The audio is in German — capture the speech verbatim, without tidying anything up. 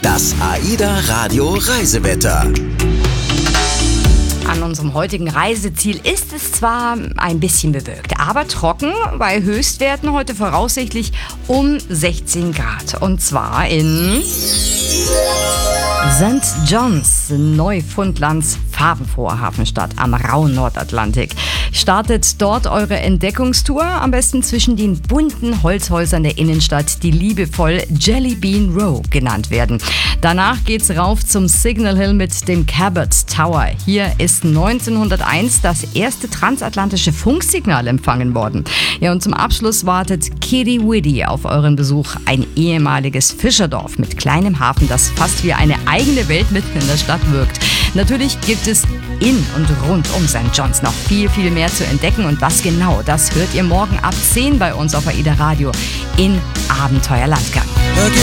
Das AIDA Radio Reisewetter. An unserem heutigen Reiseziel ist es zwar ein bisschen bewölkt, aber trocken, bei Höchstwerten heute voraussichtlich um sechzehn Grad. Und zwar in Sankt John's, Neufundlands farbenfrohe Hafenstadt am rauen Nordatlantik. Startet dort eure Entdeckungstour, am besten zwischen den bunten Holzhäusern der Innenstadt, die liebevoll Jelly Bean Row genannt werden. Danach geht's rauf zum Signal Hill mit dem Cabot Tower. Hier ist neunzehnhunderteins das erste transatlantische Funksignal empfangen worden. Ja, und zum Abschluss wartet Quidi Widi auf euren Besuch, ein ehemaliges Fischerdorf mit kleinem Hafen, das fast wie eine eigene Welt mitten in der Stadt wirkt. Natürlich gibt es in und rund um Sankt John's noch viel, viel mehr zu entdecken. Und was genau, das hört ihr morgen ab zehn bei uns auf AIDA Radio in Abenteuerlandgang.